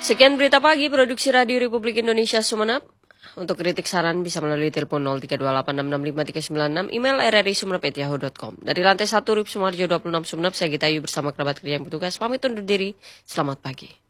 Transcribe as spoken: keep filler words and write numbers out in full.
Sekian berita pagi produksi Radio Republik Indonesia Sumeneb. Untuk kritik saran bisa melalui telepon nol tiga dua delapan enam enam lima tiga sembilan enam, email r r i sumeneb at yahoo dot com. Dari lantai satu R I P Sumarjo dua puluh enam Sumeneb, saya Gita Ayu bersama kerabat kerja yang bertugas pamit undur diri. Selamat pagi.